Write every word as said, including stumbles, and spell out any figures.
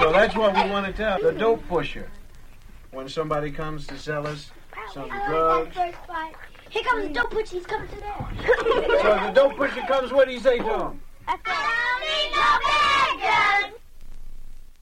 So that's what we want to tell the dope pusher. When somebody comes to sell us some drugs. Here comes the dope pusher. He's coming to there. So the dope pusher comes, what do you say to him? I